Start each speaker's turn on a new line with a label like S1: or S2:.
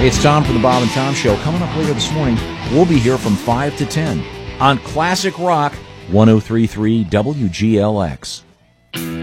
S1: It's Tom from the Bob and Tom Show. Coming up later this morning, we'll be here from 5 to 10 on Classic Rock 103.3 WGLX.